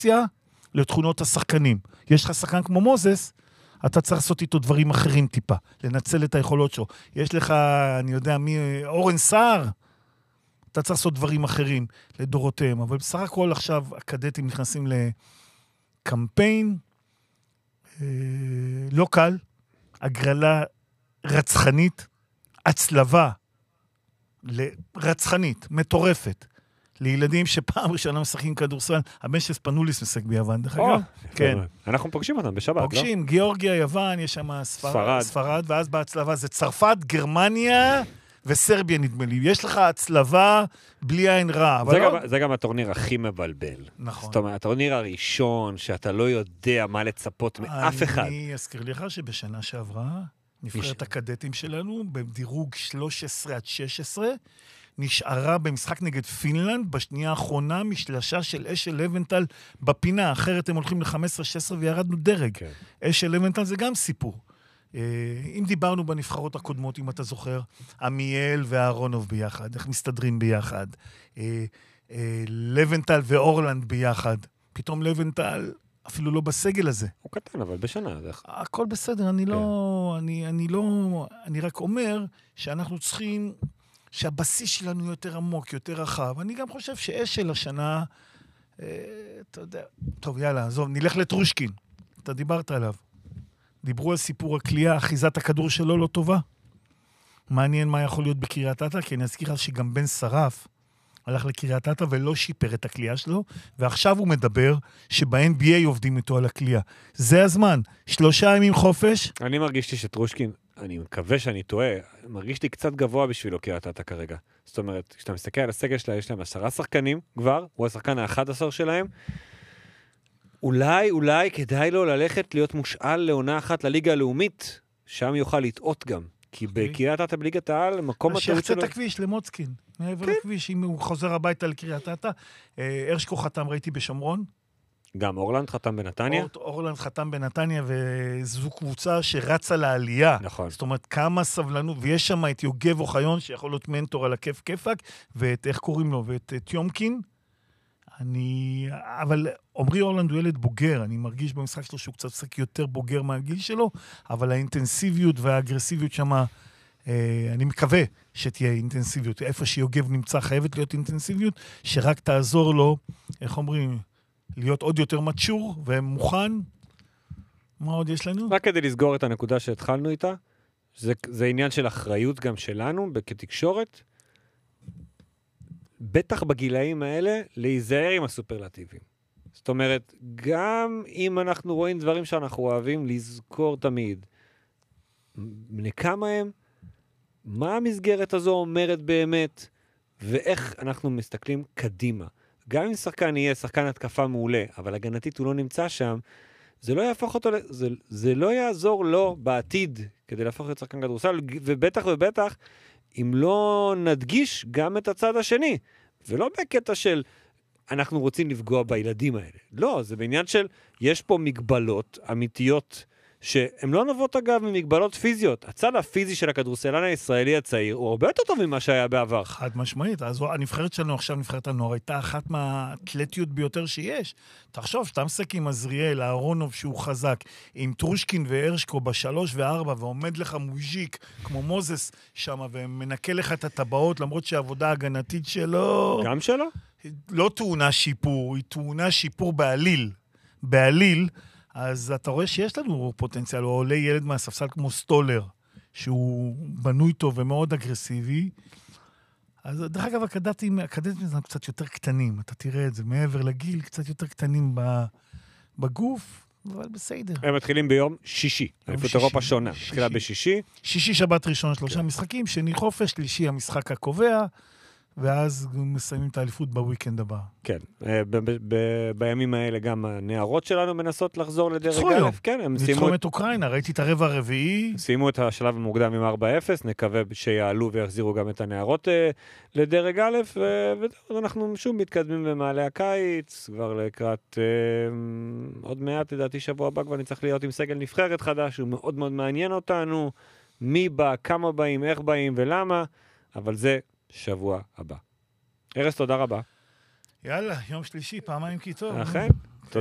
לתכונות השחקנים. יש לך שחקן כמו מוזס, אתה צריך לעשות איתו דברים אחרים טיפה, לנצל את היכולות שלו. יש לך, אני יודע מי, אורן סער, אתה צריך לעשות דברים אחרים לדורותיהם, אבל בסך הכל עכשיו הקדטים נכנסים לקמפיין, לא קל, הגרלה רצחנית, הצלבה רצחנית, מטורפת, לילדים שפעם ראשונה משחקים כדורסל, הבן של ספנוליס משחק ביוון, דרך אגב. כן. אנחנו פוגשים אותם בשבת, לא? פוגשים, גיאורגיה, יוון, יש שם ספרד, ואז בהצלבה זה צרפת, גרמניה וסרביה נדמה לי. יש לך הצלבה בלי עין רע. זה גם הטורניר הכי מבלבל. נכון. זאת אומרת, הטורניר הראשון, שאתה לא יודע מה לצפות מאף אחד. אני אזכיר לך שבשנה שעברה, נבחרת הקדטים שלנו, בדירוג 13 עד 16, נשארה במשחק נגד פינלנד, בשנייה האחרונה משלשה של אשל לבנטל בפינה, אחרת הם הולכים ל-15-16 וירדנו דרג. כן. אשל לבנטל זה גם סיפור. אם דיברנו בנבחרות הקודמות, אם אתה זוכר, עמיאל ואהרונוב ביחד, איך מסתדרים ביחד, לבנטל ואורלנד ביחד, פתאום לבנטל אפילו לא בסגל הזה. הוא קטן, אבל בשנה. הכל בסדר, אני רק אומר שאנחנו צריכים שהבסיס שלנו יותר עמוק, יותר רחב. אני גם חושב שאשל השנה, אתה יודע, טוב, יאללה, עזוב, נלך לטרושקין. אתה דיברת עליו. דיברו על סיפור הקליעה, אחיזת הכדור שלו לא טובה. מעניין מה יכול להיות בקריית אתא, כי אני אזכיר שגם בן שרף הלך לקריית אתא ולא שיפר את הקליעה שלו, ועכשיו הוא מדבר שב-NBA עובדים איתו על הקליעה. זה הזמן. 3 ימים חופש. אני מרגישתי שטרושקין, אני מקווה שאני טועה, מרגיש לי קצת גבוה בשבילו קריית אתא כרגע. זאת אומרת, כשאתה מסתכל על הסגל שלה, יש להם 10 שחקנים כבר, הוא השחקן ה-11 שלהם. אולי כדאי לו ללכת להיות מושאל לעונה אחת לליגה הלאומית, שם יוכל לטעות גם. כי בקריית אתא בליגת העל, מקום הטעות שלו... שיחצה את הכביש למוצקין, מעבר לכביש, אם הוא חוזר הביתה לקריית אתא. הרשקו חתם, ראיתי בשומרון. גם אורלנד חתם בנתניה. אורלנד חתם בנתניה, וזו קבוצה שרצה לעלייה. נכון. זאת אומרת, כמה סבלנות, ויש שם את יוגב אוחיון, שיכול להיות מנטור על הכיף כיפק, ואת, איך קוראים לו, ואת תיומקין. אבל עומרי אורלנד הוא ילד בוגר, אני מרגיש במשחק שלו שהוא קצת יותר בוגר מהגיל שלו, אבל האינטנסיביות והאגרסיביות שמה, אני מקווה שתהיה אינטנסיביות. איפה שיוגב נמצא חייבת להיות אינטנסיביות, שרק תעזור לו, איך אומרים, להיות עוד יותר מצ'ור ומוכן. מה עוד יש לנו? רק כדי לסגור את הנקודה שהתחלנו איתה, זה עניין של אחריות גם שלנו, כתקשורת, בטח בגילאים האלה, להיזהר עם הסופרלטיבים. זאת אומרת, גם אם אנחנו רואים דברים שאנחנו אוהבים, לזכור תמיד. כמה הם, מה המסגרת הזו אומרת באמת, ואיך אנחנו מסתכלים קדימה. גם אם שחקן יהיה שחקן התקפה מעולה, אבל הגנתית הוא לא נמצא שם, זה לא יהפוך אותו, זה לא יעזור לו בעתיד, כדי להפוך להיות שחקן כדורסל, ובטח, אם לא נדגיש גם את הצד השני, ולא בקטע של אנחנו רוצים לפגוע בילדים האלה. לא, זה בעניין של יש פה מגבלות אמיתיות, שהן לא נובעות אגב ממגבלות פיזיות. הצד הפיזי של הכדורסלן הישראלי הצעיר הוא הרבה יותר טוב ממה שהיה בעבר. חד משמעית. אז הנבחרת שלנו עכשיו, נבחרת הנוער, הייתה אחת מהאתלטיות ביותר שיש. תחשוב, שאתה מסק עם עזריאל, אהרונוב שהוא חזק, עם טרושקין והרשקו ב3 ו4, ועומד לך מוז'יק כמו מוזס שם, ומנקה לך את הטבעות, למרות שהעבודה ההגנתית שלו... גם שלו? לא טעונה שיפור, היא טעונה שיפור בעליל. בעליל, אז אתה רואה שיש לנו פוטנציאל, הוא עולה ילד מהספסל כמו סטולר, שהוא בנוי טוב ומאוד אגרסיבי. אז דרך אגב, הקדטים הם קצת יותר קטנים, אתה תראה את זה, מעבר לגיל, קצת יותר קטנים בגוף, אבל בסדר. הם מתחילים ביום שישי, אליפות אירופה שונה, מתחילה בשישי. שישי, שבת ראשון, 3 משחקים, שני חופש, שלישי המשחק הקובע, ואז מסיימים את האליפות בוויקנד הבא. כן, בימים האלה גם הנערות שלנו מנסות לחזור לדרג א', כן, הם ניצחו את אוקראינה, ראיתי את הרבע הרביעי. סיימו את השלב המוקדם עם 4-0, נקווה שיעלו ויחזירו גם את הנערות לדרג א', ואנחנו שוב מתקדמים במעלה הקיץ, כבר לקראת עוד מעט, לדעתי שבוע הבא כבר נצטרך להיות עם סגל נבחרת חדש, הוא מאוד מאוד מעניין אותנו, מי בא, כמה באים, איך באים ולמה, אבל זה שבוע הבא. ארז, תודה רבה. יאללה, יום שלישי, פעמיים כי טוב. אכן.